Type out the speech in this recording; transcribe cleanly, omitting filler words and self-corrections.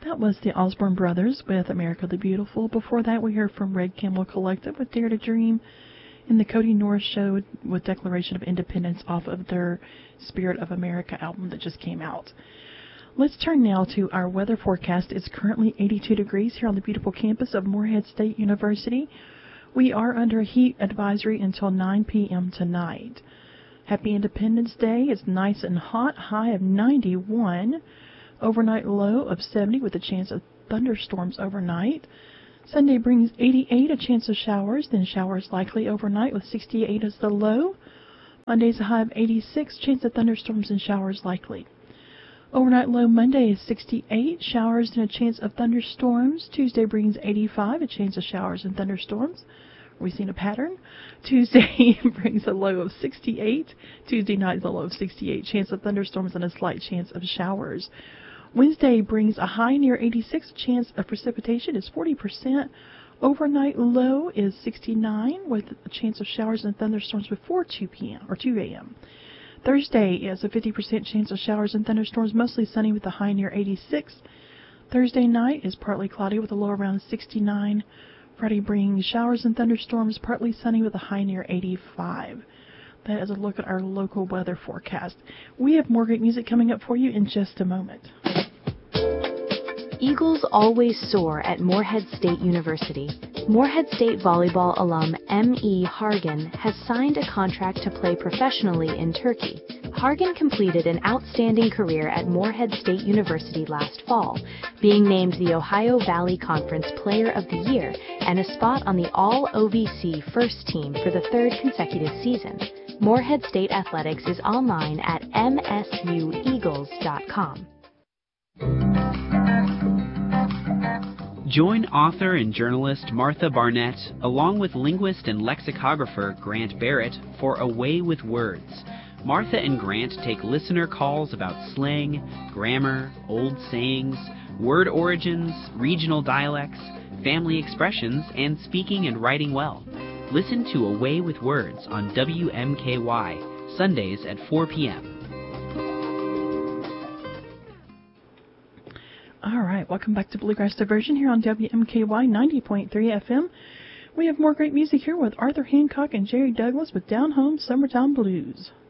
That was the Osborne Brothers with America the Beautiful. Before that, we heard from Red Camel Collective with Dare to Dream, and the Cody Norris Show with Declaration of Independence off of their Spirit of America album that just came out. Let's turn now to our weather forecast. It's currently 82 degrees here on the beautiful campus of Morehead State University. We are under a heat advisory until 9 p.m. tonight. Happy Independence Day. It's nice and hot, high of 91. Overnight low of 70 with a chance of thunderstorms overnight. Sunday brings 88, a chance of showers, then showers likely overnight with 68 as the low. Monday's a high of 86, chance of thunderstorms and showers likely. Overnight low Monday is 68, showers and a chance of thunderstorms. Tuesday brings 85, a chance of showers and thunderstorms. Are we seeing a pattern? Tuesday brings a low of 68. Tuesday night is a low of 68, chance of thunderstorms and a slight chance of showers. Wednesday brings a high near 86, chance of precipitation is 40%. Overnight low is 69 with a chance of showers and thunderstorms before 2 p.m. or 2 a.m. Thursday is a 50% chance of showers and thunderstorms, mostly sunny with a high near 86. Thursday night is partly cloudy with a low around 69. Friday brings showers and thunderstorms, partly sunny with a high near 85. That is a look at our local weather forecast. We have more great music coming up for you in just a moment. Eagles always soar at Morehead State University. Morehead State volleyball alum M.E. Hargan has signed a contract to play professionally in Turkey. Hargan completed an outstanding career at Morehead State University last fall, being named the Ohio Valley Conference Player of the Year and a spot on the All-OVC first team for the third consecutive season. Morehead State Athletics is online at msueagles.com. Join author and journalist Martha Barnett, along with linguist and lexicographer Grant Barrett, for A Way with Words. Martha and Grant take listener calls about slang, grammar, old sayings, word origins, regional dialects, family expressions, and speaking and writing well. Listen to A Way with Words on WMKY, Sundays at 4 p.m. All right, welcome back to Bluegrass Diversion here on WMKY 90.3 FM. We have more great music here with Arthur Hancock and Jerry Douglas with Down Home Summertime Blues.